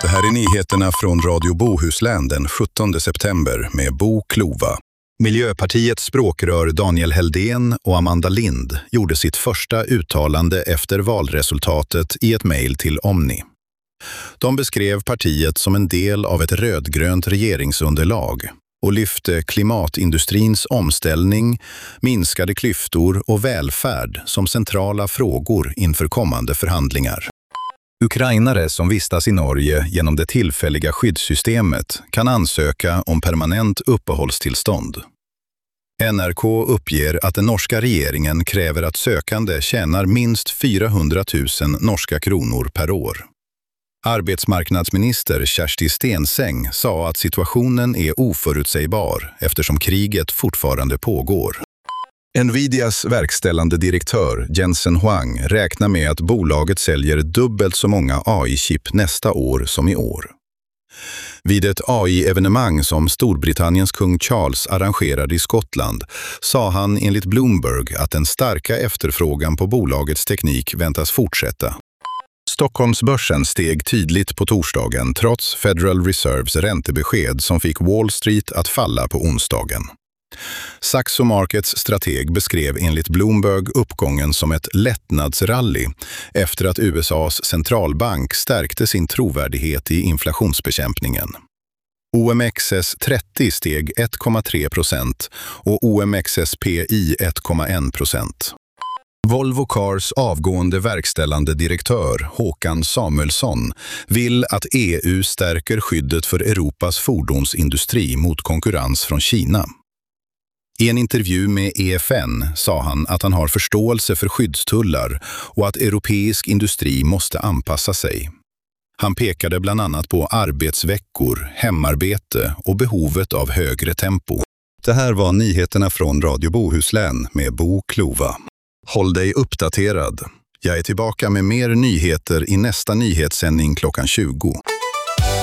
Det här är nyheterna från Radio Bohuslän den 17 september med Bo Klova. Miljöpartiets språkrör Daniel Heldén och Amanda Lind gjorde sitt första uttalande efter valresultatet i ett mejl till Omni. De beskrev partiet som en del av ett rödgrönt regeringsunderlag och lyfte klimatindustrins omställning, minskade klyftor och välfärd som centrala frågor inför kommande förhandlingar. Ukrainare som vistas i Norge genom det tillfälliga skyddssystemet kan ansöka om permanent uppehållstillstånd. NRK uppger att den norska regeringen kräver att sökande tjänar minst 400 000 norska kronor per år. Arbetsmarknadsminister Kjersti Stenseng sa att situationen är oförutsägbar eftersom kriget fortfarande pågår. Nvidias verkställande direktör Jensen Huang räknar med att bolaget säljer dubbelt så många AI-chip nästa år som i år. Vid ett AI-evenemang som Storbritanniens kung Charles arrangerade i Skottland sa han enligt Bloomberg att den starka efterfrågan på bolagets teknik väntas fortsätta. Stockholmsbörsen steg tydligt på torsdagen trots Federal Reserves räntebesked som fick Wall Street att falla på onsdagen. Saxo Markets strateg beskrev enligt Bloomberg uppgången som ett lättnadsrally efter att USAs centralbank stärkte sin trovärdighet i inflationsbekämpningen. OMXS30 steg 1,3% och OMXSPI 1,1%. Volvo Cars avgående verkställande direktör Håkan Samuelsson vill att EU stärker skyddet för Europas fordonsindustri mot konkurrens från Kina. I en intervju med EFN sa han att han har förståelse för skyddstullar och att europeisk industri måste anpassa sig. Han pekade bland annat på arbetsveckor, hemarbete och behovet av högre tempo. Det här var nyheterna från Radio Bohuslän med Bo Klova. Håll dig uppdaterad. Jag är tillbaka med mer nyheter i nästa nyhetssändning klockan 20.